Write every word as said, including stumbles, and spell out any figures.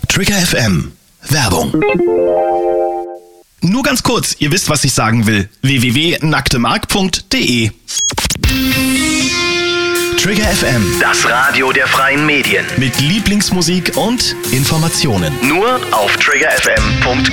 Trigger F M. Werbung. Nur ganz kurz, ihr wisst, was ich sagen will. w w w punkt nacktemark punkt de Trigger F M. Das Radio der freien Medien. Mit Lieblingsmusik und Informationen. Nur auf trigger f m punkt com.